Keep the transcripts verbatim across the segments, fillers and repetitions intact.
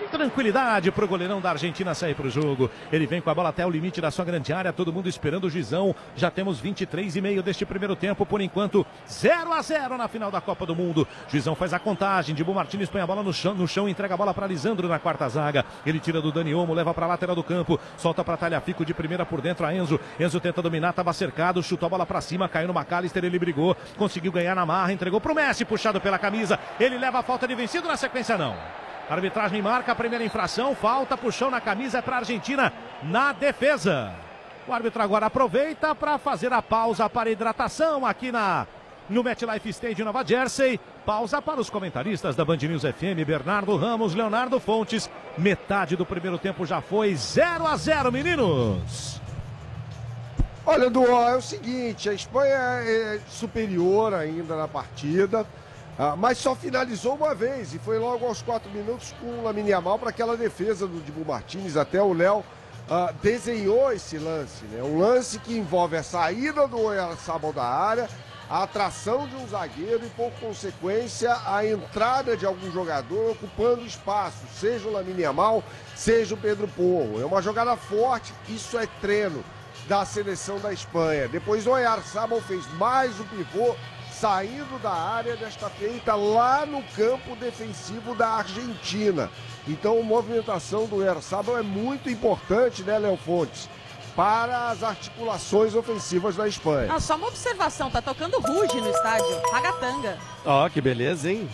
Tranquilidade para o goleirão da Argentina sair para o jogo. Ele vem com a bola até o limite da sua grande área. Todo mundo esperando o juizão. Já temos vinte e três e meio deste primeiro tempo. Por enquanto, zero a zero na final da Copa do Mundo. Juizão faz a contagem. Dibu Martins põe a bola no chão, no chão entrega a bola para Lisandro na quarta zaga. Ele tira do Dani Olmo, leva para a lateral do campo. Solta para Tagliafico de primeira por dentro a Enzo. Enzo tenta dominar, estava cercado. Chutou a bola para cima, caiu no McAllister. Ele brigou, conseguiu ganhar na marra. Entregou para o Messi, puxado pela camisa. Ele leva a falta de vencido, na sequência não. A arbitragem marca a primeira infração, falta, puxão na camisa para a Argentina na defesa. O árbitro agora aproveita para fazer a pausa para hidratação aqui na, no MetLife Stadium Nova Jersey. Pausa para os comentaristas da Band News F M, Bernardo Ramos, Leonardo Fontes. Metade do primeiro tempo já foi, zero a zero, meninos. Olha, Duó, é o seguinte, a Espanha é superior ainda na partida. Ah, mas só finalizou uma vez e foi logo aos quatro minutos com o Lamine Yamal para aquela defesa do Dibu Martins. Até o Léo ah, desenhou esse lance, né? Um lance que envolve a saída do Oyarzabal da área, a atração de um zagueiro e, por consequência, a entrada de algum jogador ocupando espaço, seja o Lamine Yamal, seja o Pedro Porro. É uma jogada forte, isso é treino da seleção da Espanha. Depois o Oyarzabal fez mais um pivô, saindo da área, desta feita lá no campo defensivo da Argentina. Então a movimentação do Oyarzabal é muito importante, né, Léo Fontes, para as articulações ofensivas da Espanha. Ah, só uma observação, tá tocando Ruge no estádio, Ragatanga. Ó, oh, que beleza, hein?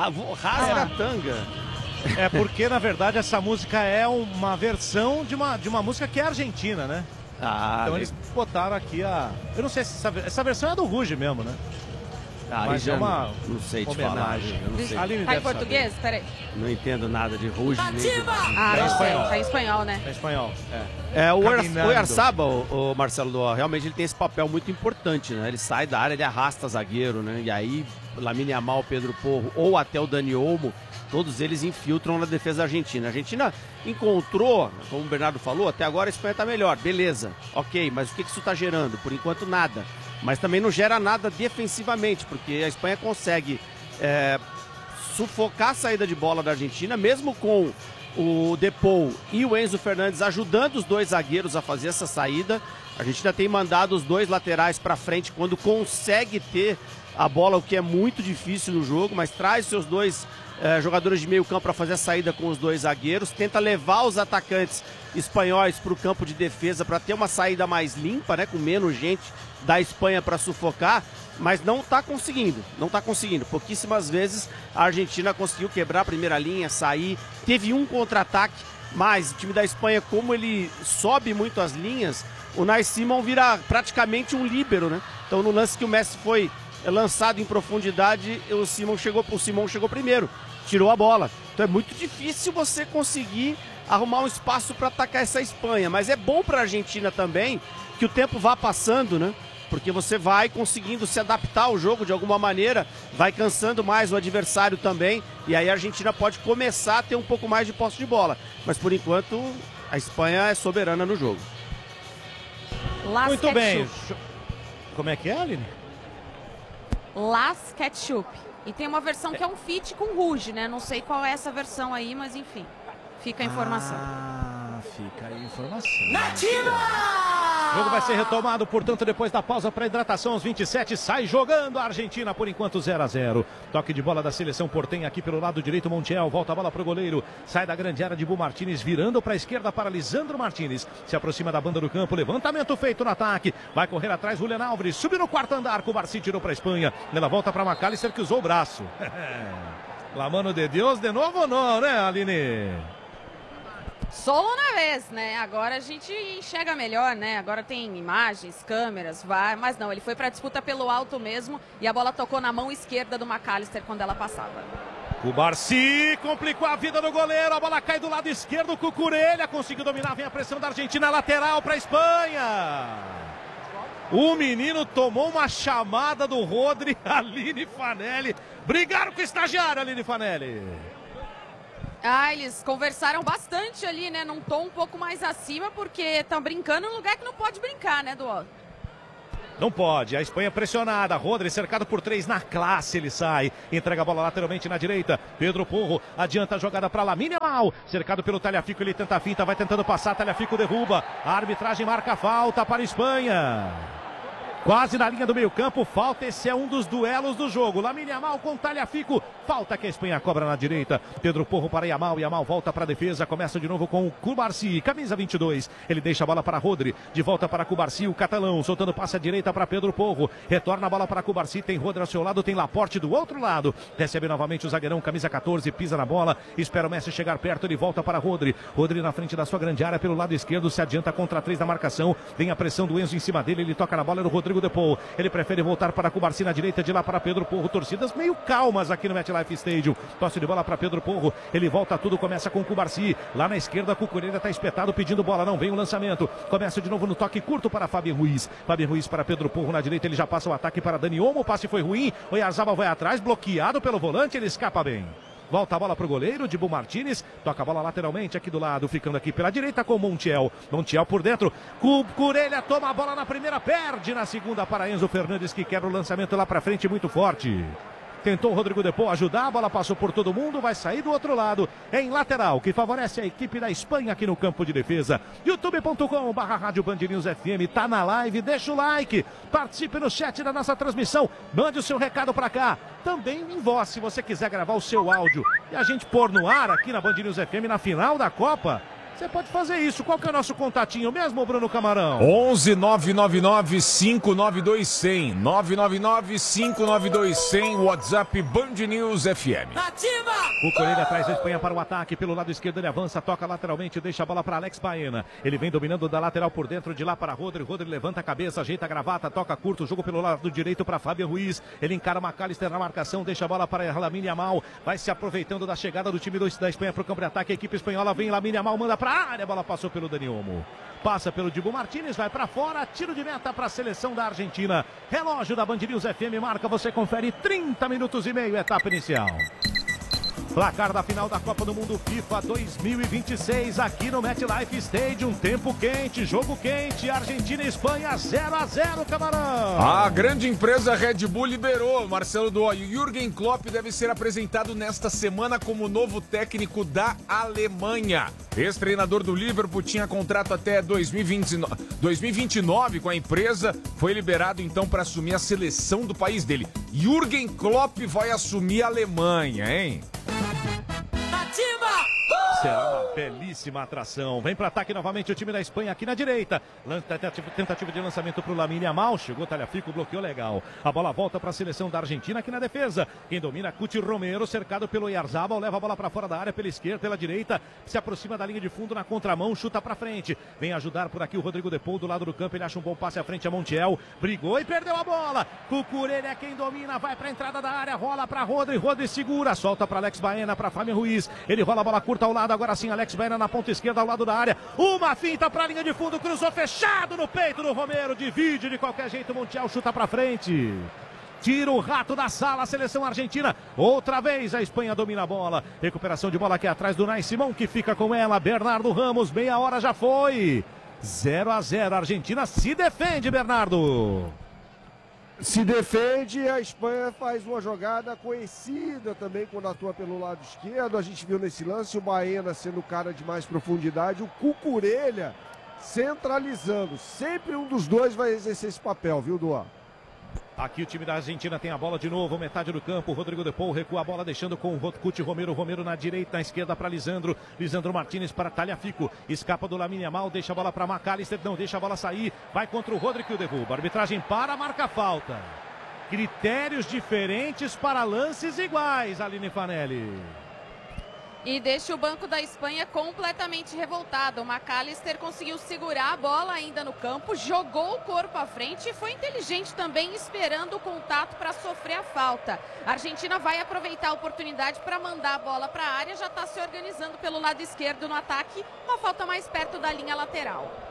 Ragatanga. É porque, na verdade, essa música é uma versão de uma, de uma música que é argentina, né? Ah, então eles botaram aqui a... Eu não sei se essa, essa versão é do Ruge mesmo, né? Ah, mas é uma não, não sei te homenagem. falar. Eu não sei. Aline tá em deve português? saber. Peraí. Não entendo nada de Ruge. Nem de... Ah, Tá em não sei. espanhol. Tá em espanhol, né? Tá em espanhol, é. É, o Caminhando. Oyarzabal, o Marcelo Duó, realmente ele tem esse papel muito importante, né? Ele sai da área, ele arrasta zagueiro, né? E aí, Lamine Yamal, Pedro Porro ou até o Dani Olmo, todos eles infiltram na defesa argentina. A Argentina encontrou, como o Bernardo falou, até agora a Espanha tá melhor, beleza, ok, mas o que isso tá gerando? Por enquanto nada. Mas também não gera nada defensivamente, porque a Espanha consegue é, sufocar a saída de bola da Argentina, mesmo com o Depou e o Enzo Fernandes ajudando os dois zagueiros a fazer essa saída. A Argentina tem mandado os dois laterais para frente quando consegue ter a bola, o que é muito difícil no jogo, mas traz seus dois é, jogadores de meio campo para fazer a saída com os dois zagueiros, tenta levar os atacantes espanhóis para o campo de defesa para ter uma saída mais limpa, né, com menos gente da Espanha para sufocar, mas não está conseguindo, não está conseguindo. Pouquíssimas vezes a Argentina conseguiu quebrar a primeira linha, sair, teve um contra-ataque, mas o time da Espanha, como ele sobe muito as linhas, o Unai Simon vira praticamente um líbero, né? Então no lance que o Messi foi lançado em profundidade, o Simon chegou, o Simon chegou primeiro, tirou a bola. Então é muito difícil você conseguir arrumar um espaço para atacar essa Espanha, mas é bom para a Argentina também que o tempo vá passando, né? Porque você vai conseguindo se adaptar ao jogo de alguma maneira, vai cansando mais o adversário também, e aí a Argentina pode começar a ter um pouco mais de posse de bola. Mas por enquanto a Espanha é soberana no jogo. Las Muito Ketchup. bem. Como é que é, Aline? Las Ketchup. E tem uma versão que é um feat com Ruge, né? Não sei qual é essa versão aí, mas enfim. Fica a informação. Ah, fica aí a informação. Nativa! O jogo vai ser retomado, portanto, depois da pausa para hidratação aos vinte e sete. Sai jogando a Argentina, por enquanto zero a zero. Toque de bola da seleção portenha aqui pelo lado direito, Montiel. Volta a bola para o goleiro. Sai da grande área de Bu Martins, virando para a esquerda para Lisandro Martins. Se aproxima da banda do campo, levantamento feito no ataque. Vai correr atrás, Julián Álvares. Subiu no quarto andar, Cubarsí tirou para a Espanha. Ela volta para McAllister, que usou o braço. La mano de Deus, de novo não, né, Aline? Solo na vez, né? Agora a gente enxerga melhor, né? Agora tem imagens, câmeras, vai. Mas não, ele foi para a disputa pelo alto mesmo e a bola tocou na mão esquerda do McAllister quando ela passava. O Barci complicou a vida do goleiro, a bola cai do lado esquerdo, Cucurella conseguiu dominar, vem a pressão da Argentina, lateral para a Espanha. O menino tomou uma chamada do Rodri, Aline Fanelli. Brigaram com o estagiário, Aline Fanelli. Ah, eles conversaram bastante ali, né? Num tom um pouco mais acima, porque estão brincando num lugar que não pode brincar, né, Duó? Não pode, a Espanha pressionada, Rodri cercado por três, na classe ele sai, entrega a bola lateralmente na direita, Pedro Porro adianta a jogada para Lamine Yamal, cercado pelo Tagliafico, ele tenta a finta, vai tentando passar, Tagliafico derruba, a arbitragem marca falta para a Espanha. Quase na linha do meio campo, falta, esse é um dos duelos do jogo, Lamine Yamal com Tagliafico, falta que a Espanha cobra na direita, Pedro Porro para Yamal, Yamal volta para a defesa, começa de novo com o Cubarsí, camisa vinte e dois, ele deixa a bola para Rodri, de volta para Cubarsí, o catalão, soltando passe à direita para Pedro Porro, retorna a bola para Cubarsí, tem Rodri ao seu lado, tem Laporte do outro lado, recebe novamente o zagueirão, camisa quatorze, pisa na bola, espera o Messi chegar perto, ele volta para Rodri, Rodri na frente da sua grande área, pelo lado esquerdo, se adianta contra três da marcação, vem a pressão do Enzo em cima dele, ele toca na bola, é do Rodrigo De Paul, ele prefere voltar para Cubarsí na direita, de lá para Pedro Porro, torcidas meio calmas aqui no MetLife Stadium, tosse de bola para Pedro Porro, ele volta tudo, começa com Cubarsí, lá na esquerda, Cucurella está espetado, pedindo bola, não vem o lançamento, começa de novo no toque curto para Fábio Ruiz, Fábio Ruiz para Pedro Porro na direita, ele já passa o ataque para Dani Olmo, o passe foi ruim, o Oyarzabal vai atrás, bloqueado pelo volante, ele escapa bem. Volta a bola para o goleiro, Dibu Martínez, toca a bola lateralmente aqui do lado, ficando aqui pela direita com Montiel. Montiel por dentro, Cucurella toma a bola na primeira, perde na segunda para Enzo Fernandes, que quebra o lançamento lá para frente muito forte. Tentou o Rodrigo De Paul ajudar, a bola passou por todo mundo, vai sair do outro lado, é em lateral, que favorece a equipe da Espanha aqui no campo de defesa. youtube ponto com barra Rádio Band News F M, tá na live, deixa o like, participe no chat da nossa transmissão, mande o seu recado pra cá, também em voz, se você quiser gravar o seu áudio e a gente pôr no ar aqui na Band News F M na final da Copa. Você pode fazer isso. Qual que é o nosso contatinho mesmo, Bruno Camarão? onze nove nove nove cinco nove dois zero zero. nove nove nove cinco nove dois zero zero. WhatsApp Band News F M. Ativa! O Corinthians traz a Espanha para o ataque. Pelo lado esquerdo ele avança, toca lateralmente, deixa a bola para Alex Baena. Ele vem dominando da lateral por dentro, de lá para Rodri. Rodri levanta a cabeça, ajeita a gravata, toca curto. Jogo pelo lado direito para Fábio Ruiz. Ele encara McAllister na marcação, deixa a bola para Lamine Yamal. Vai se aproveitando da chegada do time da Espanha para o campo de ataque. A equipe espanhola vem, Lamine Yamal manda para a área. A bola passou pelo Dani Olmo. Passa pelo Dibu Martínez, vai para fora, tiro de meta para a seleção da Argentina. Relógio da Band News F M marca, você confere trinta minutos e meio, etapa inicial. Placar da final da Copa do Mundo FIFA dois mil e vinte e seis aqui no MetLife Stadium. Tempo quente, jogo quente, Argentina e Espanha zero a zero, Camarão. A grande empresa Red Bull liberou Marcelo Doy. Jürgen Klopp deve ser apresentado nesta semana como novo técnico da Alemanha. Ex-treinador do Liverpool, tinha contrato até dois mil e vinte e nove com a empresa. Foi liberado então para assumir a seleção do país dele. Jürgen Klopp vai assumir a Alemanha, hein? Será uma belíssima atração. Vem para ataque novamente o time da Espanha aqui na direita. Tentativa de lançamento para o Lamine Yamal. Chegou Tagliafico, bloqueou legal. A bola volta para a seleção da Argentina aqui na defesa. Quem domina, Cuti Romero, cercado pelo Oyarzabal. Leva a bola para fora da área, pela esquerda, pela direita. Se aproxima da linha de fundo na contramão, chuta para frente. Vem ajudar por aqui o Rodrigo De Paul do lado do campo. Ele acha um bom passe à frente a Montiel. Brigou e perdeu a bola. Cucurella é quem domina. Vai para a entrada da área. Rola para Rodri. Rodri segura. Solta para Alex Baena, para Fábio Ruiz. Ele rola a bola curta ao lado. Agora sim, Alex Baena na ponta esquerda ao lado da área. Uma finta para a linha de fundo. Cruzou fechado no peito do Romero. Divide de qualquer jeito. Montiel chuta para frente. Tira o rato da sala, a seleção argentina. Outra vez a Espanha domina a bola. Recuperação de bola aqui atrás do Nai Simão, que fica com ela. Bernardo Ramos, meia hora já foi. zero a zero. A Argentina se defende, Bernardo. Se defende, a Espanha faz uma jogada conhecida também quando atua pelo lado esquerdo. A gente viu nesse lance o Baena sendo o cara de mais profundidade, o Cucurella centralizando. Sempre um dos dois vai exercer esse papel, viu, Duan? Aqui o time da Argentina tem a bola de novo, metade do campo. Rodrigo De Paul recua a bola, deixando com o Cuti Romero. Romero na direita, na esquerda para Lisandro. Lisandro Martínez para Tagliafico. Escapa do Lamine Yamal, deixa a bola para McAllister. Não deixa a bola sair. Vai contra o Rodrigo que o derruba. Arbitragem para, marca falta. Critérios diferentes para lances iguais, Aline Fanelli. E deixa o banco da Espanha completamente revoltado. O McAllister conseguiu segurar a bola ainda no campo, jogou o corpo à frente e foi inteligente também, esperando o contato para sofrer a falta. A Argentina vai aproveitar a oportunidade para mandar a bola para a área, já está se organizando pelo lado esquerdo no ataque, uma falta mais perto da linha lateral.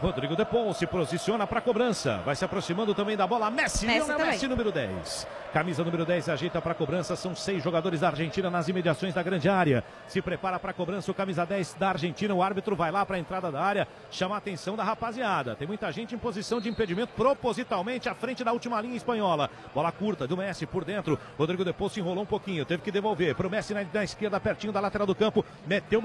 Rodrigo De Paul se posiciona para a cobrança. Vai se aproximando também da bola. Messi, Messi Lionel também. Messi, número dez. Camisa número dez ajeita para a cobrança. São seis jogadores da Argentina nas imediações da grande área. Se prepara para a cobrança o camisa dez da Argentina. O árbitro vai lá para a entrada da área. Chama a atenção da rapaziada. Tem muita gente em posição de impedimento propositalmente à frente da última linha espanhola. Bola curta do Messi por dentro. Rodrigo De Paul se enrolou um pouquinho. Teve que devolver para o Messi na, na esquerda, pertinho da lateral do campo. Meteu